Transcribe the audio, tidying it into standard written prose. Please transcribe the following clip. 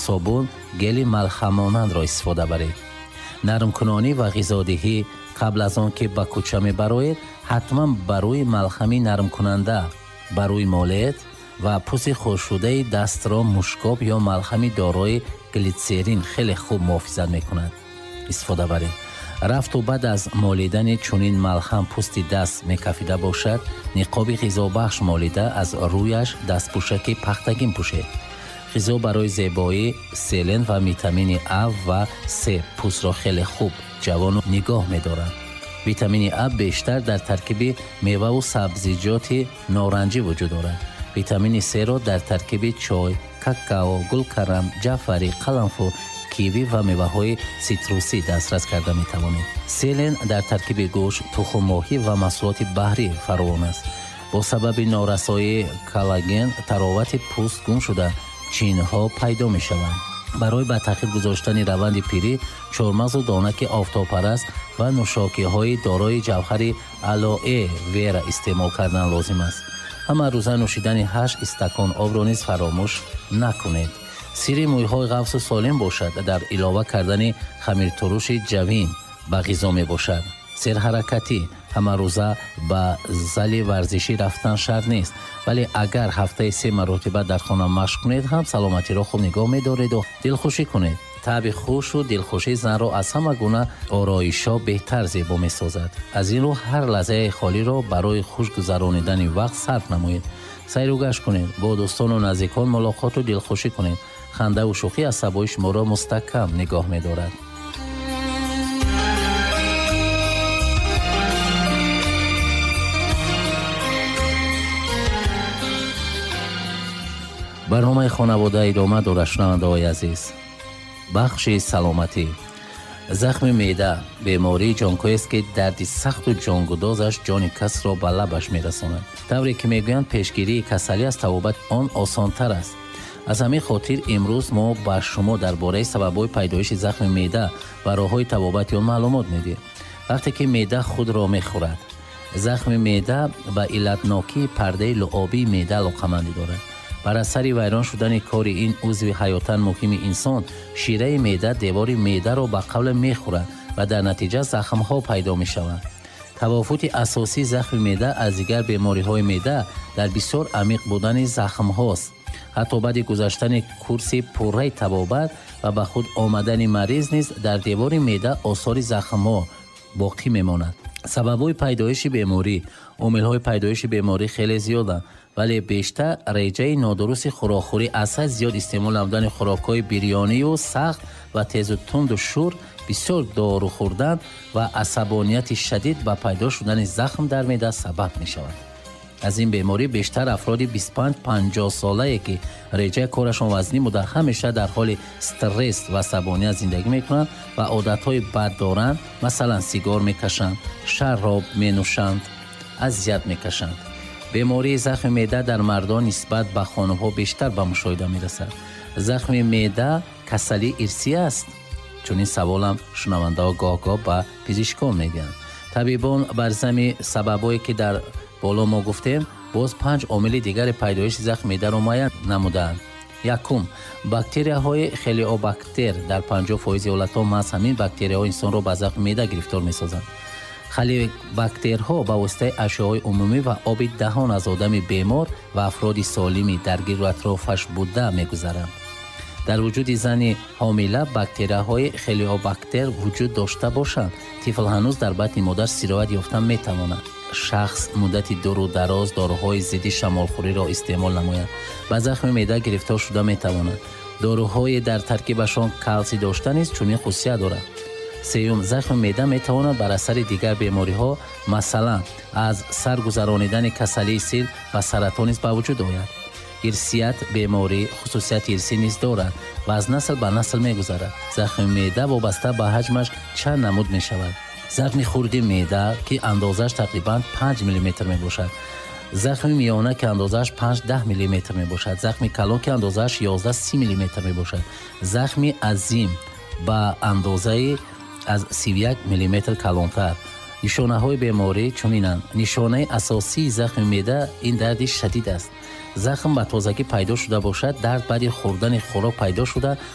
собун, гели малхамонандро истифода баред. нармкунонӣ ва ғизодиҳӣ қабл аз он ки ба кӯча мебароед, ҳатман ба рӯи малхами нармкунанда, ба рӯи молет ва пӯсти хушкшудаи дастро мушкоб ё малхами дорои глитсерин хеле хуб муҳофизат мекунад. истифода баред. рафту баъд аз молидани чунин малхам пӯсти даст мекафида бошад, ниқоби ғизобахш молида аз рӯяш дастпӯшаки пахтагин пӯшед. ғизо барои зебоӣ, селен ва витамини А ва С пӯстро хеле хуб ҷавону нигоҳ медорад. витамини А бештар дар таркиби меваву сабзиҷоти норанҷӣ вуҷуд дорад. витамини С-ро дар таркиби чой, какао, гулкарам, ҷаъфарӣ, қаламфур, киви ва меваҳои ситрусӣ дастрас карда метавонед. селен дар таркиби гӯшт, тухммоҳӣ ва маҳсулоти баҳрӣ фаровон аст. бо сабаби норасоии коллаген таровати пӯст гум шуда чинҳо пайдо мешаванд. барои ба таъхир гузоштани раванди пирӣ, чормағзу донаки офтобпараст ва нӯшокиҳои дорои ҷавҳари алоэ вера истеъмол кардан лозим аст. ҳама рӯза нӯшидани 8 истакон обро низ фаромӯш накунед. сирри мӯйҳои ғафсу солим бошад дар илова кардани хамиртуруши ҷавин ба ғизо мебошад. серҳаракатӣ, ҳамарӯза ба зали варзишӣ рафтан шарт нест, вале агар ҳафтаи 3 маротиба дар хона машқ кунед, ҳам саломатиро хуб нигоҳ медореду дилхушӣ кунед. таъби хушу дилхушӣ занро аз ҳама гуна ороишҳо беҳтар зебо месозад. аз ин рӯ ҳар лаҳзаи холиро барои хуш гузаронидани вақт сарф намоед. сайру гашт кунед, бо дӯстону наздикон мулоқоту дилхушӣ кунед. хандаву шӯхӣ асабои шуморо мустаҳкам нигоҳ медорад. барномаи хонавода идома дорад. шунавандаҳои азиз, бахши саломатӣ. захми меъда бемории ҷонкӯест ки дарди сахту ҷонгудозаш ҷони касро ба лабаш мерасонад. тавре ки мегӯянд пешгирии касалӣ аз табобат он осонтар аст. аз ҳамин хотир имрӯз мо ба шумо дар бораи сабабҳои пайдоиши захми меъда ва роҳҳои табобати он маълумот медиҳем. вақте ки меъда худро мехӯрад, захми меъда ба иллатнокии пардаи луъобии меъда алоқамандӣ дорад. бар асари вайрон шудани кори ин узви ҳаётан муҳими инсон, шираи меъда девори меъдаро ба қавле мехӯрад ва дар натиҷа захмҳо пайдо мешаванд. тавофути асосии захми меъда аз дигар бемориҳои меъда дар бисёр амиқ будани захмҳост. ҳатто баъди гузаштани курси пурраи табобат ва ба худ омадани мариз низ дар девори меъда осори захмҳо боқӣ мемонад. сабабҳои пайдоиши беморӣ, омилҳои пайдоиши беморӣ хеле зиёданд, вале бештар реҷаи нодурусти хӯрокхӯрӣ, аз ҳад зиёд истеъмол намудани хӯрокҳои бирёнию сахт ва тезу тунду шур, бисёр дору хӯрдан ва асабонияти шадид ба пайдо шудани захм дар меъда сабаб мешавад. аз ин беморӣ бештар афроди 25-50 солае ки реҷаи корашон вазнин буда, ҳамеша дар ҳоли стресс ва асабоният зиндагӣ мекунанд ва одатҳои бад доранд. масалан сигор мекашанд, шароб менӯшанд, азият мекашанд. бемории захми меъда дар мардон нисбат ба хонумҳо бештар ба мушоҳида мерасад. захми меъда касалӣ ирсӣ аст? чунин саволам шунавандаҳо гоҳ-гоҳ ба пизишкон медиҳанд. табибон бар зами сабабҳое ки дар боло мо гуфтем, боз 5 омили дигари пайдоиши захми меъдаро муайян намуданд. якум, бактерияҳои хелиобактер. дар 50% ҳолатҳо маҳз ҳамин бактерияҳо инсонро ба захми меъда гирифтор месозанд. халибактерҳо ба воситаи ашёҳои умумӣ ва оби даҳон аз одами бемор ва афроди солими дар гирду атрофаш буда мегузаранд. дар вуҷуди зани ҳомила бактерияҳои хелиобактер вуҷуд дошта бошанд, тифл ҳанӯз дар батни модар сироят ёфта метавонад. шахс муддати дуру дароз доруҳои зидди шамолхӯриро истеъмол намояд, ба захми меъда гирифтор шуда метавонад. доруҳое дар таркибашон калсий дошта низ чунин хусусият дорад. сеюм, захми меъда метавонад бар асари дигар бемориҳо, масалан аз сар гузаронидани касалии сил ва саратон низ ба вуҷуд ояд. ирсият беморӣ хусусияти ирсӣ низ дорад ва аз насл ба насл мегузарад. захми меъда вобаста ба ҳаҷмаш чанд намуд мешавад. захми хурди меъда ки андозаш тақрибан 5 мм мебошад, захми миёна ки андозаш 5-10 мм мебошад, захми калон ки андозаш 11-30 мм мебошад, захми азим ба андозаи аз 31 мм калонтар. нишонаҳои беморӣ чунинанд. нишонаи асосии захми меъда ин дарди шадид аст. захм ба тозагӣ пайдо шуда бошад, дард баъди хӯрдани хӯрок пайдо шуда